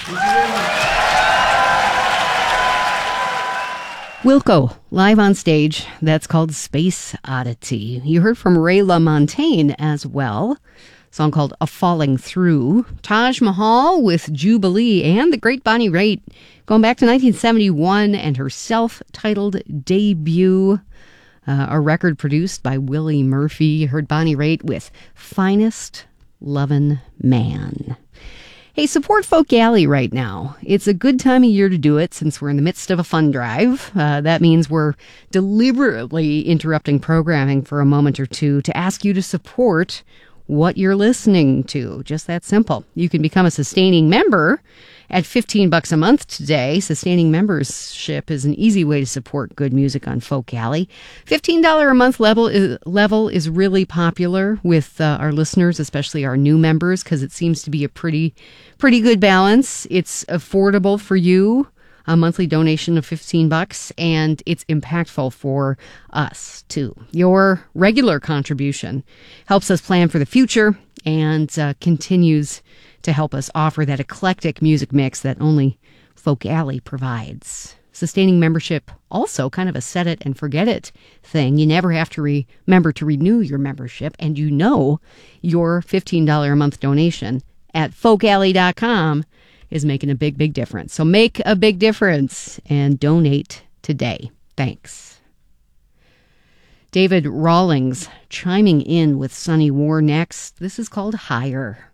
Wilco, live on stage. That's called Space Oddity. You heard from Ray LaMontagne as well. A song called A Falling Through. Taj Mahal with Jubilee and the great Bonnie Raitt going back to 1971 and her self-titled debut, a record produced by Willie Murphy. You heard Bonnie Raitt with Finest Lovin' Man. Hey, support Folk Alley right now. It's a good time of year to do it since we're in the midst of a fund drive. That means we're deliberately interrupting programming for a moment or two to ask you to support what you're listening to. Just that simple. You can become a sustaining member at $15 a month today. Sustaining membership is an easy way to support good music on Folk Alley. $15 a month level is really popular with our listeners, especially our new members, because it seems to be a pretty good balance. It's affordable for you, a monthly donation of $15, and it's impactful for us too. Your regular contribution helps us plan for the future and continues to help us offer that eclectic music mix that only Folk Alley provides. Sustaining membership, also kind of a set it and forget it thing. You never have to remember to renew your membership, and you know your $15 a month donation at folkalley.com is making a big difference. So make a big difference and donate today. Thanks. David Rawlings chiming in with Sunny War next. This is called Higher.